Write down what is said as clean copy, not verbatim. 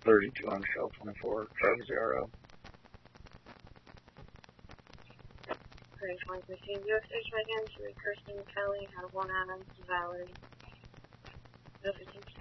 32 on shell 24, Charlie Zero. 2015, US Station again, to Kirsten Kelly, had 1 Adams, Valerie. 015